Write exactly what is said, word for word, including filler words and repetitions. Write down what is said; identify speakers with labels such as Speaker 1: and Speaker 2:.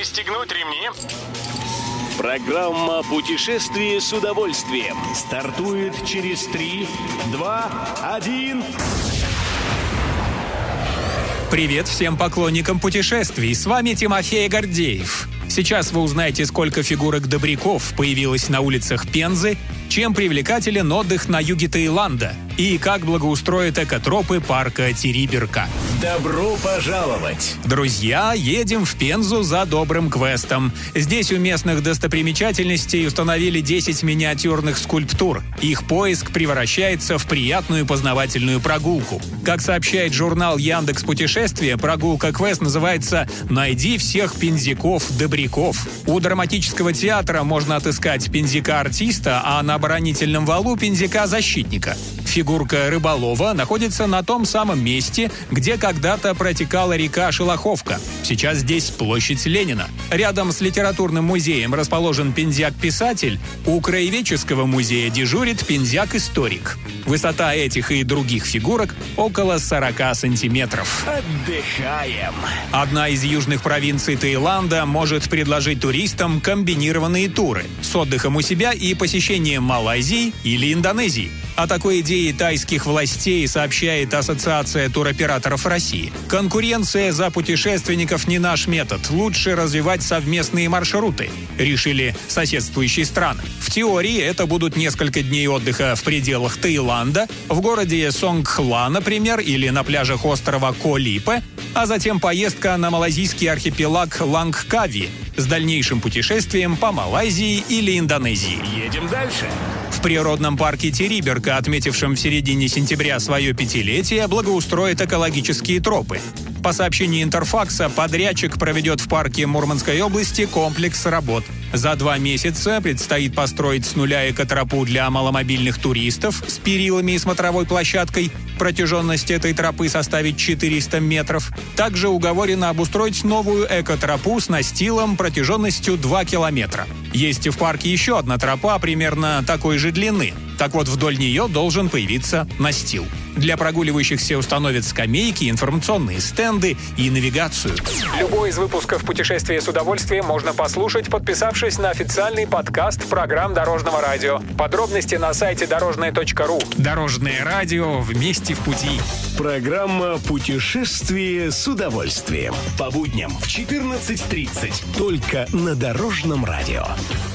Speaker 1: Пристегнуть ремни.
Speaker 2: Программа «Путешествие с удовольствием» стартует через три, два, один.
Speaker 3: Привет всем поклонникам путешествий, с вами Тимофей Гордеев. Сейчас вы узнаете, сколько фигурок добряков появилось на улицах Пензы, чем привлекателен отдых на юге Таиланда и как благоустроят экотропы парка Териберка.
Speaker 2: Добро пожаловать!
Speaker 3: Друзья, едем в Пензу за добрым квестом. Здесь у местных достопримечательностей установили десять миниатюрных скульптур. Их поиск превращается в приятную познавательную прогулку. Как сообщает журнал Яндекс.Путешествия, прогулка-квест называется «Найди всех пензяков-добряков». У драматического театра можно отыскать пензяка-артиста, а на оборонительном валу пензяка-защитника. Фигурка рыболова находится на том самом месте, где когда-то протекала река Шелоховка. Сейчас здесь площадь Ленина. Рядом с литературным музеем расположен пензяк-писатель. У краеведческого музея дежурит пензяк-историк. Высота этих и других фигурок около сорок сантиметров.
Speaker 2: Отдыхаем!
Speaker 3: Одна из южных провинций Таиланда может предложить туристам комбинированные туры с отдыхом у себя и посещением Малайзии или Индонезии. О такой идее тайских властей сообщает Ассоциация туроператоров России. Конкуренция за путешественников не наш метод. Лучше развивать совместные маршруты, решили соседствующие страны. В теории это будут несколько дней отдыха в пределах Таиланда, в городе Сонгхла, например, или на пляжах острова Ко-Липе, а затем поездка на малайзийский архипелаг Лангкави с дальнейшим путешествием по Малайзии или Индонезии.
Speaker 2: Едем дальше.
Speaker 3: В природном парке Териберка, отметившем в середине сентября свое пятилетие, благоустроит экологические тропы. По сообщению Интерфакса, подрядчик проведет в парке Мурманской области комплекс работ. За два месяца предстоит построить с нуля экотропу для маломобильных туристов с перилами и смотровой площадкой. Протяженность этой тропы составит четыреста метров. Также уговорено обустроить новую экотропу с настилом протяженностью два километра. Есть в парке еще одна тропа примерно такой же длины. Так вот, вдоль нее должен появиться настил. Для прогуливающихся установят скамейки, информационные стенды и навигацию. Любой из выпусков «Путешествия с удовольствием» можно послушать, подписавшись на официальный подкаст программ Дорожного радио. Подробности на сайте дорожное точка ру. Дорожное радио, вместе в пути.
Speaker 2: Программа «Путешествие с удовольствием». По будням в четырнадцать тридцать. Только на Дорожном радио.